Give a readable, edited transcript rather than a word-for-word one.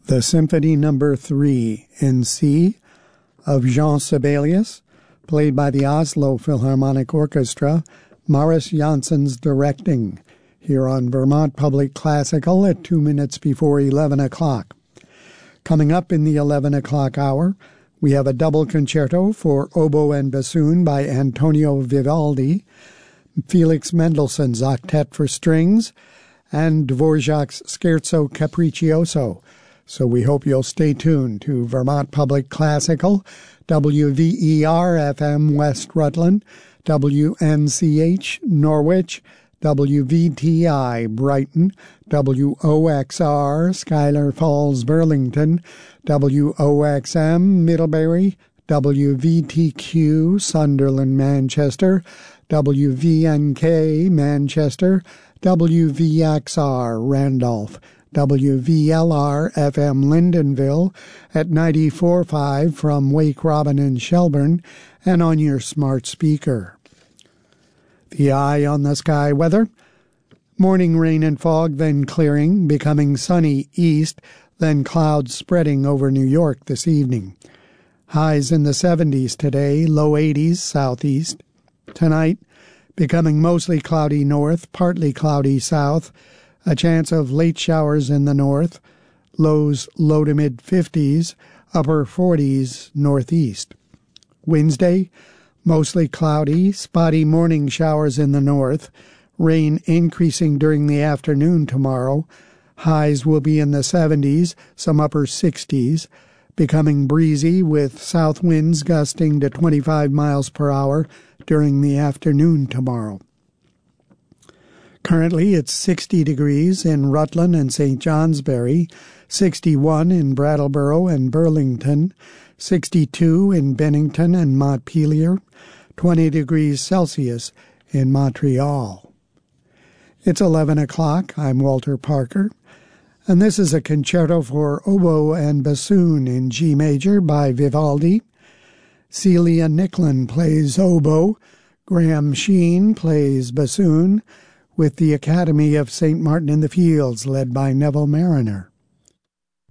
The Symphony No. 3 in C of Jean Sibelius, played by the Oslo Philharmonic Orchestra, Maurice Janssen's directing, here on Vermont Public Classical at 2 minutes before 11 o'clock. Coming up in the 11 o'clock hour, we have a double concerto for oboe and bassoon by Antonio Vivaldi, Felix Mendelssohn's Octet for Strings, and Dvorak's Scherzo Capriccioso. So we hope you'll stay tuned to Vermont Public Classical, WVER-FM West Rutland, WNCH Norwich, WVTI Brighton, WOXR Schuyler Falls Burlington, WOXM Middlebury, WVTQ Sunderland Manchester, WVNK Manchester, WVXR Randolph, WVLR-FM Lyndonville at 94.5 from Wake Robin and Shelburne and on your smart speaker. The eye on the sky weather. Morning rain and fog, then clearing, becoming sunny east, then clouds spreading over New York this evening. Highs in the 70s today, low 80s southeast. Tonight, becoming mostly cloudy north, partly cloudy south, a chance of late showers in the north, lows low to mid-50s, upper 40s northeast. Wednesday, mostly cloudy, spotty morning showers in the north, rain increasing during the afternoon tomorrow. Highs will be in the 70s, some upper 60s, becoming breezy with south winds gusting to 25 miles per hour during the afternoon tomorrow. Currently, it's 60 degrees in Rutland and St. Johnsbury, 61 in Brattleboro and Burlington, 62 in Bennington and Montpelier, 20 degrees Celsius in Montreal. It's 11 o'clock. I'm Walter Parker, and this is a concerto for oboe and bassoon in G major by Vivaldi. Celia Nicklin plays oboe, Graham Sheen plays bassoon, with the Academy of St. Martin in the Fields led by Neville Mariner.